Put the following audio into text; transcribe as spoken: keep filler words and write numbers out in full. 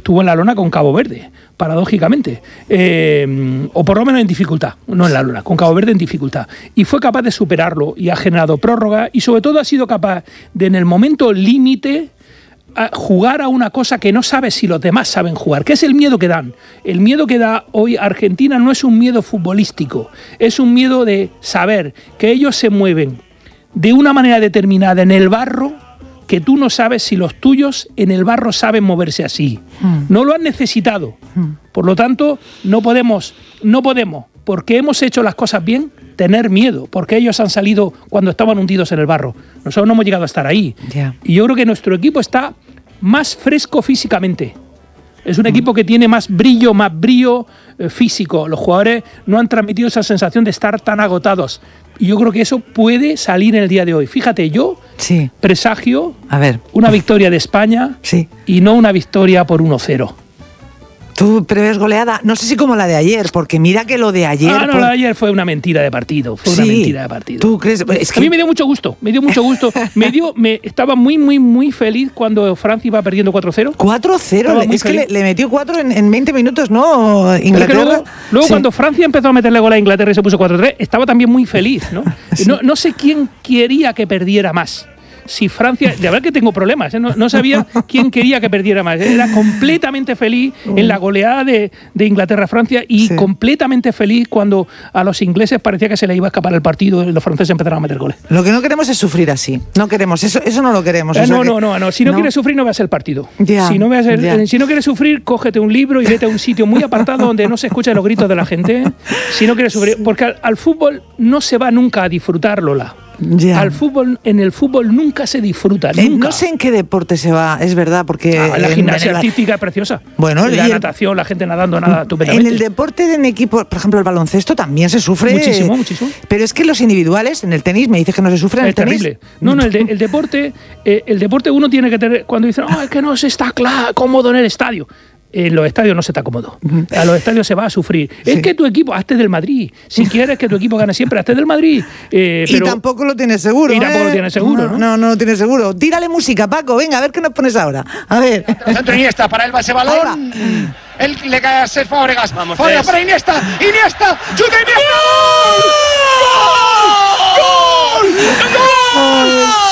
estuvo en la lona con Cabo Verde, paradójicamente, eh, o por lo menos en dificultad, no en la lona, con Cabo Verde en dificultad, y fue capaz de superarlo y ha generado prórroga y sobre todo ha sido capaz de en el momento límite a jugar a una cosa que no sabes si los demás saben jugar, que es el miedo que dan. El miedo que da hoy Argentina no es un miedo futbolístico, es un miedo de saber que ellos se mueven de una manera determinada en el barro, que tú no sabes si los tuyos en el barro saben moverse así. Mm. No lo han necesitado. Mm. Por lo tanto, no podemos, no podemos, porque hemos hecho las cosas bien, tener miedo, porque ellos han salido cuando estaban hundidos en el barro. Nosotros no hemos llegado a estar ahí. Yeah. Y yo creo que nuestro equipo está más fresco físicamente. Es un mm. equipo que tiene más brillo, más brillo eh, físico. Los jugadores no han transmitido esa sensación de estar tan agotados. Y yo creo que eso puede salir en el día de hoy. Fíjate, yo sí. presagio a ver. una victoria de España sí. y no una victoria por uno cero. ¿Tú prevés goleada? No sé si como la de ayer, porque mira que lo de ayer... Ah, no, por... la de ayer fue una mentira de partido, fue sí, una mentira de partido. ¿Tú crees? Es que... A mí me dio mucho gusto, me dio mucho gusto. me dio, me Estaba muy, muy, muy feliz cuando Francia iba perdiendo cuatro cero. cuatro cero, es feliz. Que le, le metió cuatro en, en veinte minutos, ¿no? Inglaterra. Pero luego, luego sí. cuando Francia empezó a meterle gol a Inglaterra y se puso cuatro tres, estaba también muy feliz, ¿no? sí. no, no sé quién quería que perdiera más. Si Francia, de verdad que tengo problemas, ¿eh? no, no sabía quién quería que perdiera más. Era completamente feliz en la goleada de, de Inglaterra-Francia y sí. completamente feliz cuando a los ingleses parecía que se les iba a escapar el partido y los franceses empezaron a meter goles. Lo que no queremos es sufrir así. No queremos, eso, eso no lo queremos. Eh, no, no, no, no. Si no, no quieres sufrir, no veas el partido. Ya, si, no veas el, ya. si no quieres sufrir, cógete un libro y vete a un sitio muy apartado donde no se escuchen los gritos de la gente. Si no quieres sufrir, porque al, al fútbol no se va nunca a disfrutar, Lola. Ya. Al fútbol, en el fútbol nunca se disfruta, nunca. Eh, no sé en qué deporte se va, es verdad, porque... Ah, la gimnasia en, en artística es preciosa. Bueno, la el, natación, la gente nadando, nada, estupendamente. En el deporte en equipo, por ejemplo, el baloncesto también se sufre... Muchísimo, muchísimo. Pero es que los individuales, en el tenis, me dices que no se sufre en el es tenis. Terrible. No, no, el, de, el deporte, eh, el deporte uno tiene que tener... Cuando dicen, oh, es que no se está claro, cómodo en el estadio. En los estadios no se está cómodo. A los estadios se va a sufrir. Sí. Es que tu equipo, hazte del Madrid. Si quieres que tu equipo gane siempre, hazte del Madrid. Eh, pero, y tampoco lo tienes seguro. Y tampoco ¿eh? lo tienes seguro, ¿no? No, no, no lo tienes seguro. Tírale música, Paco. Venga, a ver qué nos pones ahora. A ver. Centro Iniesta, para él va ese balón. Él le cae a Cesc Fábregas. Vamos, Fábregas para Iniesta. Iniesta. ¡Chuta Iniesta! ¡Gol! ¡Gol! ¡Gol!